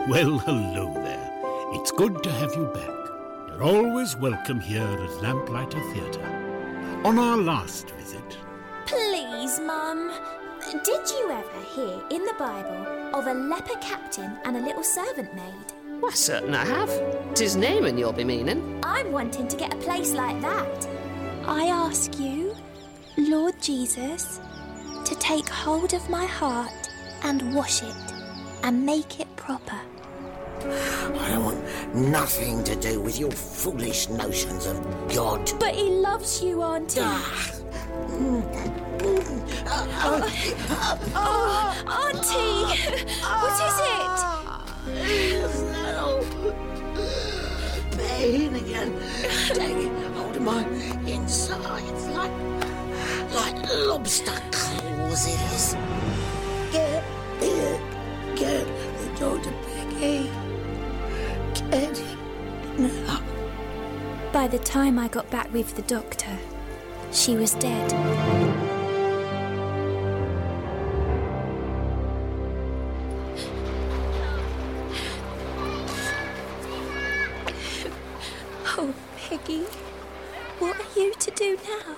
Well, hello there. It's good to have you back. You're always welcome here at Lamplighter Theatre. On our last visit... Please, Mum. Did you ever hear in the Bible of a leper captain and a little servant maid? Why, certain I have. 'Tis Naaman you'll be meaning. I'm wanting to get a place like that. I ask you, Lord Jesus, to take hold of my heart and wash it and make it proper. I don't want nothing to do with your foolish notions of God. But he loves you, Auntie. Auntie! What is it? Pain again. Taking hold of my insides like lobster claws it is. Get the doctor, Peggy. Get him now. By the time I got back with the doctor, she was dead. Oh, Peggy, what are you to do now?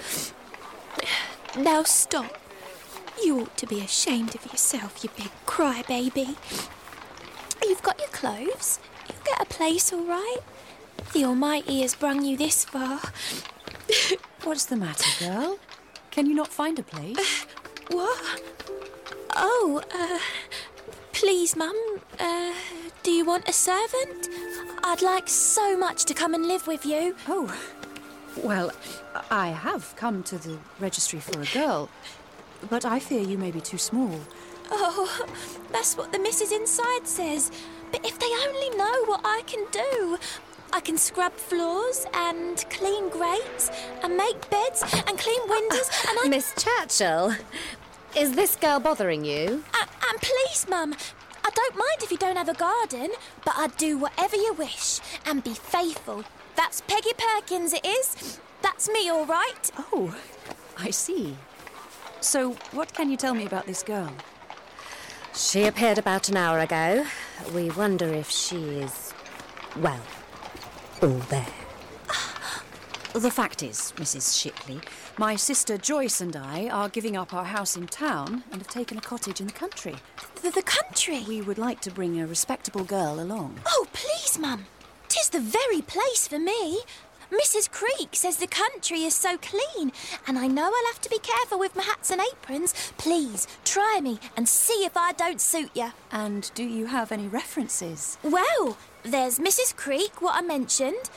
Now stop. You ought to be ashamed of yourself, you big crybaby. You've got your clothes. You'll get a place, all right? The Almighty has brung you this far. What's the matter, girl? Can you not find a place? What? Oh, please, Mum, do you want a servant? I'd like so much to come and live with you. Oh, well, I have come to the registry for a girl, but I fear you may be too small. Oh, that's what the missus inside says. But if they only know what I can do. I can scrub floors and clean grates and make beds and clean windows and I... Miss Churchill, is this girl bothering you? And please, Mum, I don't mind if you don't have a garden, but I'd do whatever you wish and be faithful. That's Peggy Perkins, it is. That's me, all right? Oh, I see. So, what can you tell me about this girl? She appeared about an hour ago. We wonder if she is, well, all there. The fact is, Mrs. Shipley, my sister Joyce and I are giving up our house in town and have taken a cottage in the country. The country? We would like to bring a respectable girl along. Oh, please, Mum. 'Tis the very place for me. Mrs. Creek says the country is so clean, and I know I'll have to be careful with my hats and aprons. Please, try me and see if I don't suit you. And do you have any references? Well, there's Mrs. Creek, what I mentioned,